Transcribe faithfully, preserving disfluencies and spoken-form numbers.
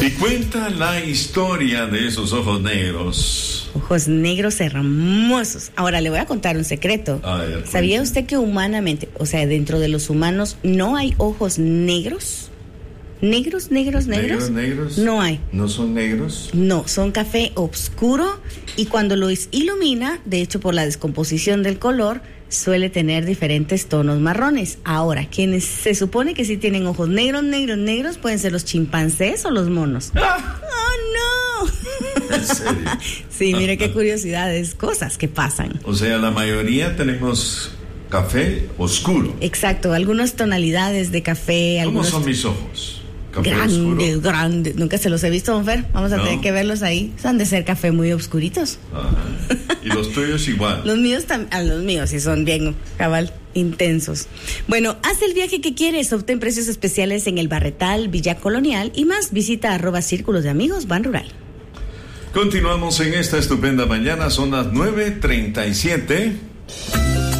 Y cuenta la historia de esos ojos negros. Ojos negros hermosos. Ahora le voy a contar un secreto. A ver, ¿Sabía cuenta. usted que humanamente, o sea, dentro de los humanos, no hay ojos negros? ¿Negros, negros, negros? ¿Negros, negros? No hay. ¿No son negros? No, son café oscuro y cuando lo is- ilumina, de hecho por la descomposición del color, suele tener diferentes tonos marrones. Ahora, quienes se supone que sí tienen ojos negros, negros, negros, pueden ser los chimpancés o los monos. ¡Ah! ¡Oh, no! ¿En serio? Sí, mire qué curiosidades, cosas que pasan. O sea, la mayoría tenemos café oscuro. Exacto, algunas tonalidades de café. ¿Cómo algunos son mis ojos? ¿Café grandes, oscuro? grandes. Nunca se los he visto, don Fer. Vamos a ¿No? tener que verlos ahí. Han de ser café muy oscuritos. Ajá. Y los tuyos igual. Los míos también, ah, los míos sí son bien, cabal, intensos. Bueno, haz el viaje que quieres, obtén precios especiales en el Barretal, Villa Colonial y más. Visita arroba Círculos de Amigos Ban Rural. Continuamos en esta estupenda mañana, son las nueve treinta y siete.